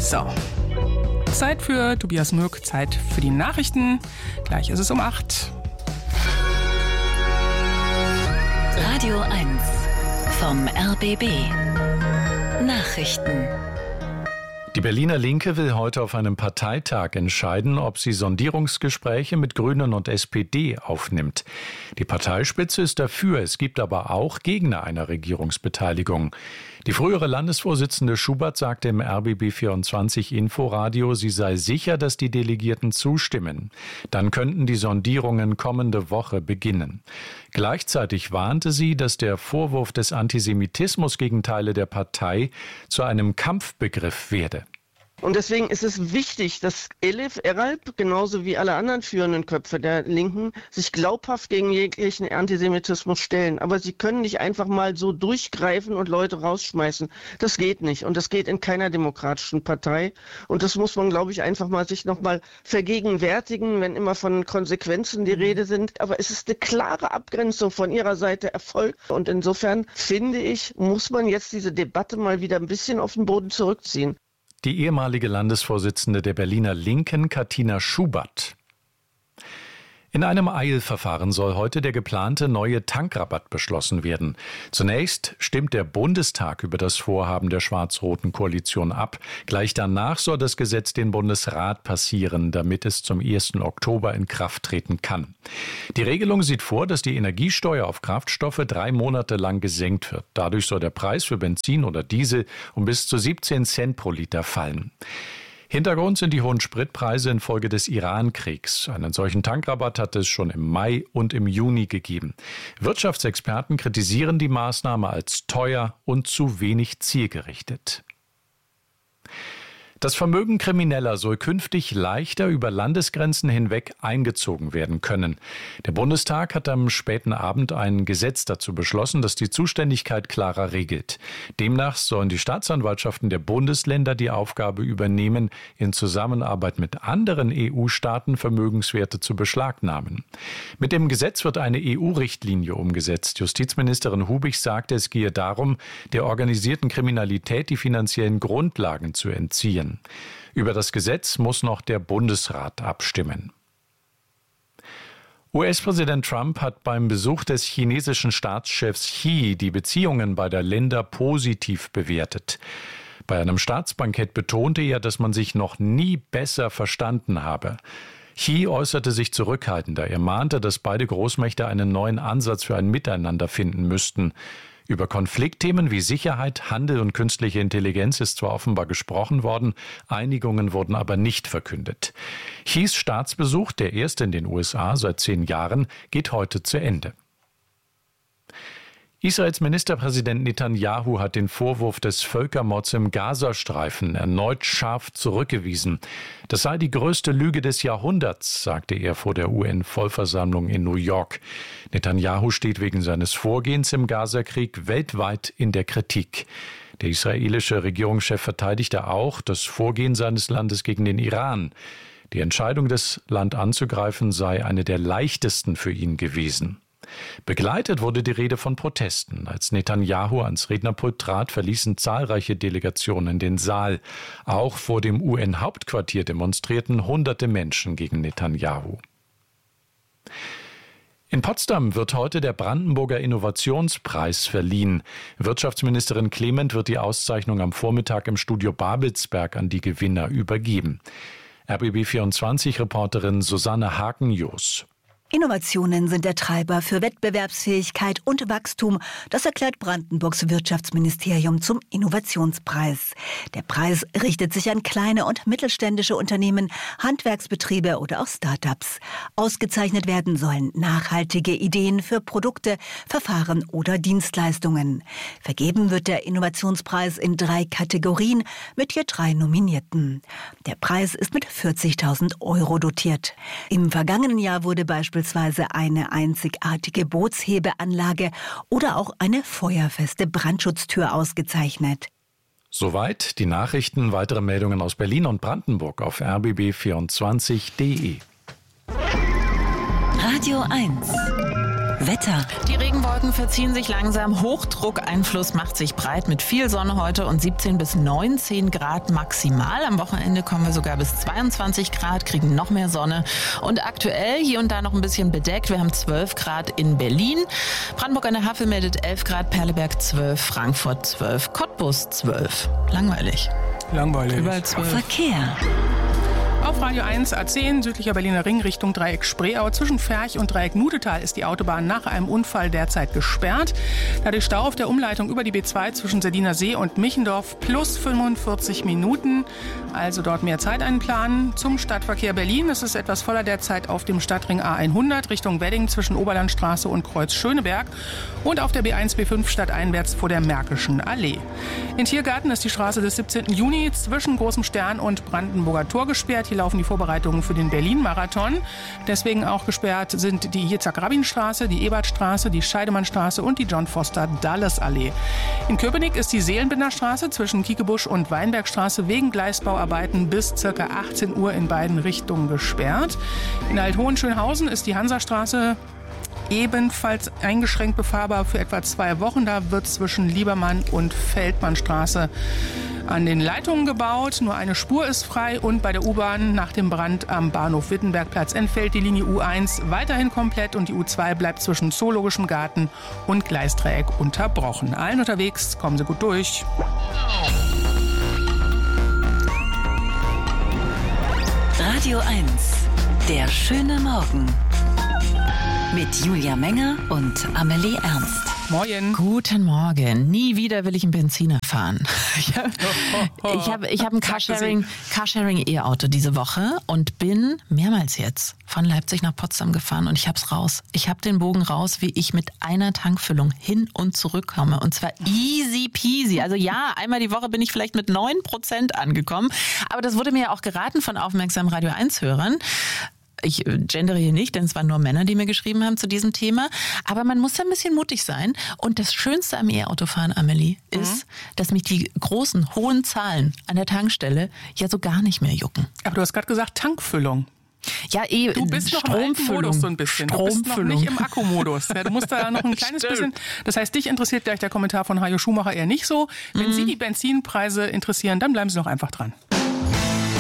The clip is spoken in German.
So, Zeit für Tobias Mürk, Zeit für die Nachrichten. Gleich ist es um 8. Radio 1 vom RBB. Nachrichten. Die Berliner Linke will heute auf einem Parteitag entscheiden, ob sie Sondierungsgespräche mit Grünen und SPD aufnimmt. Die Parteispitze ist dafür, es gibt aber auch Gegner einer Regierungsbeteiligung. Die frühere Landesvorsitzende Schubert sagte im RBB24 Inforadio, sie sei sicher, dass die Delegierten zustimmen. Dann könnten die Sondierungen kommende Woche beginnen. Gleichzeitig warnte sie, dass der Vorwurf des Antisemitismus gegen Teile der Partei zu einem Kampfbegriff werde. Und deswegen ist es wichtig, dass Elif Eralp, genauso wie alle anderen führenden Köpfe der Linken, sich glaubhaft gegen jeglichen Antisemitismus stellen. Aber sie können nicht einfach mal so durchgreifen und Leute rausschmeißen. Das geht nicht. Und das geht in keiner demokratischen Partei. Und das muss man, glaube ich, einfach mal sich nochmal vergegenwärtigen, wenn immer von Konsequenzen die Rede sind. Aber es ist eine klare Abgrenzung von ihrer Seite erfolgt. Und insofern, finde ich, muss man jetzt diese Debatte mal wieder ein bisschen auf den Boden zurückziehen. Die ehemalige Landesvorsitzende der Berliner Linken, Katina Schubert. In einem Eilverfahren soll heute der geplante neue Tankrabatt beschlossen werden. Zunächst stimmt der Bundestag über das Vorhaben der schwarz-roten Koalition ab. Gleich danach soll das Gesetz den Bundesrat passieren, damit es zum 1. Oktober in Kraft treten kann. Die Regelung sieht vor, dass die Energiesteuer auf Kraftstoffe 3 Monate lang gesenkt wird. Dadurch soll der Preis für Benzin oder Diesel um bis zu 17 Cent pro Liter fallen. Hintergrund sind die hohen Spritpreise infolge des Iran-Kriegs. Einen solchen Tankrabatt hat es schon im Mai und im Juni gegeben. Wirtschaftsexperten kritisieren die Maßnahme als teuer und zu wenig zielgerichtet. Das Vermögen Krimineller soll künftig leichter über Landesgrenzen hinweg eingezogen werden können. Der Bundestag hat am späten Abend ein Gesetz dazu beschlossen, das die Zuständigkeit klarer regelt. Demnach sollen die Staatsanwaltschaften der Bundesländer die Aufgabe übernehmen, in Zusammenarbeit mit anderen EU-Staaten Vermögenswerte zu beschlagnahmen. Mit dem Gesetz wird eine EU-Richtlinie umgesetzt. Justizministerin Hubig sagte, es gehe darum, der organisierten Kriminalität die finanziellen Grundlagen zu entziehen. Über das Gesetz muss noch der Bundesrat abstimmen. US-Präsident Trump hat beim Besuch des chinesischen Staatschefs Xi die Beziehungen beider Länder positiv bewertet. Bei einem Staatsbankett betonte er, dass man sich noch nie besser verstanden habe. Xi äußerte sich zurückhaltender. Er mahnte, dass beide Großmächte einen neuen Ansatz für ein Miteinander finden müssten. Über Konfliktthemen wie Sicherheit, Handel und künstliche Intelligenz ist zwar offenbar gesprochen worden, Einigungen wurden aber nicht verkündet. Xis Staatsbesuch, der erste in den USA seit 10 Jahren, geht heute zu Ende. Israels Ministerpräsident Netanyahu hat den Vorwurf des Völkermords im Gazastreifen erneut scharf zurückgewiesen. Das sei die größte Lüge des Jahrhunderts, sagte er vor der UN-Vollversammlung in New York. Netanyahu steht wegen seines Vorgehens im Gazakrieg weltweit in der Kritik. Der israelische Regierungschef verteidigte auch das Vorgehen seines Landes gegen den Iran. Die Entscheidung, das Land anzugreifen, sei eine der leichtesten für ihn gewesen. Begleitet wurde die Rede von Protesten. Als Netanyahu ans Rednerpult trat, verließen zahlreiche Delegationen den Saal. Auch vor dem UN-Hauptquartier demonstrierten Hunderte Menschen gegen Netanyahu. In Potsdam wird heute der Brandenburger Innovationspreis verliehen. Wirtschaftsministerin Clement wird die Auszeichnung am Vormittag im Studio Babelsberg an die Gewinner übergeben. RBB24-Reporterin Susanne Haken-Joos. Innovationen sind der Treiber für Wettbewerbsfähigkeit und Wachstum. Das erklärt Brandenburgs Wirtschaftsministerium zum Innovationspreis. Der Preis richtet sich an kleine und mittelständische Unternehmen, Handwerksbetriebe oder auch Start-ups. Ausgezeichnet werden sollen nachhaltige Ideen für Produkte, Verfahren oder Dienstleistungen. Vergeben wird der Innovationspreis in 3 Kategorien mit je 3 Nominierten. Der Preis ist mit 40.000 € dotiert. Im vergangenen Jahr wurde beispielsweise eine einzigartige Bootshebeanlage oder auch eine feuerfeste Brandschutztür ausgezeichnet. Soweit die Nachrichten. Weitere Meldungen aus Berlin und Brandenburg auf rbb24.de. Radio 1 Wetter. Die Regenwolken verziehen sich langsam. Hochdruckeinfluss macht sich breit mit viel Sonne heute und 17 bis 19 Grad maximal. Am Wochenende kommen wir sogar bis 22 Grad, kriegen noch mehr Sonne. Und aktuell hier und da noch ein bisschen bedeckt. Wir haben 12 Grad in Berlin. Brandenburg an der Havel meldet 11 Grad, Perleberg 12, Frankfurt 12, Cottbus 12. Langweilig. Überall 12. Verkehr. Auf Radio 1 A10, südlicher Berliner Ring Richtung Dreieck Spreeau. Zwischen Ferch und Dreieck Nudetal ist die Autobahn nach einem Unfall derzeit gesperrt. Dadurch Stau auf der Umleitung über die B2 zwischen Sardiner See und Michendorf plus 45 Minuten. Also dort mehr Zeit einplanen. Zum Stadtverkehr Berlin. Es ist etwas voller derzeit auf dem Stadtring A100 Richtung Wedding zwischen Oberlandstraße und Kreuz Schöneberg. Und auf der B1 B5 stadteinwärts vor der Märkischen Allee. In Tiergarten ist die Straße des 17. Juni zwischen Großem Stern und Brandenburger Tor gesperrt. Hier laufen die Vorbereitungen für den Berlin-Marathon. Deswegen auch gesperrt sind die Yitzhak-Rabin-Straße, die Ebertstraße, die Scheidemannstraße und die John-Foster-Dulles-Allee. In Köpenick ist die Seelenbinderstraße zwischen Kiekebusch und Weinbergstraße wegen Gleisbauarbeiten bis ca. 18 Uhr in beiden Richtungen gesperrt. In Alt-Hohenschönhausen ist die Hansastraße ebenfalls eingeschränkt befahrbar für etwa 2 Wochen. Da wird zwischen Liebermann und Feldmannstraße an den Leitungen gebaut. Nur eine Spur ist frei und bei der U-Bahn nach dem Brand am Bahnhof Wittenbergplatz entfällt die Linie U1 weiterhin komplett und die U2 bleibt zwischen Zoologischem Garten und Gleisdreieck unterbrochen. Allen unterwegs, kommen Sie gut durch. Radio 1, der schöne Morgen. Mit Julia Menger und Amelie Ernst. Moin. Guten Morgen. Nie wieder will ich einen Benziner fahren. Ich hab ein Carsharing-E-Auto diese Woche und bin mehrmals jetzt von Leipzig nach Potsdam gefahren und ich hab's raus. Ich hab den Bogen raus, wie ich mit einer Tankfüllung hin und zurück komme. Und zwar easy peasy. Also ja, einmal die Woche bin ich vielleicht mit 9% angekommen. Aber das wurde mir ja auch geraten von aufmerksamen Radio 1-Hörern. Ich gendere hier nicht, denn es waren nur Männer, die mir geschrieben haben zu diesem Thema. Aber man muss da ein bisschen mutig sein. Und das Schönste am E-Autofahren, Amelie, ist, dass mich die großen, hohen Zahlen an der Tankstelle ja so gar nicht mehr jucken. Aber du hast gerade gesagt Tankfüllung. Ja, du bist noch im alten Modus so ein bisschen. Du bist noch nicht im Akkumodus. Ja, du musst da noch ein kleines bisschen. Das heißt, dich interessiert gleich der Kommentar von Hajo Schumacher eher nicht so. Wenn Sie die Benzinpreise interessieren, dann bleiben Sie doch einfach dran.